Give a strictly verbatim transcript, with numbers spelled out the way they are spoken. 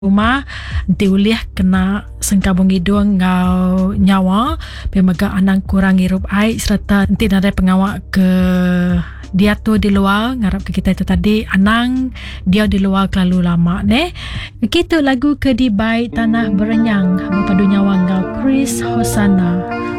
rumah nanti ulih kena sengkabung hidung ngau nyawa pemaga anang kurang hirup air serta nanti ada pengawak ke dia tu di luar ngarap ke kita itu tadi anang dia di luar terlalu lama ne begitu lagu ke di baik tanah berenyang berpadu nyawa ngau Chris Hosana.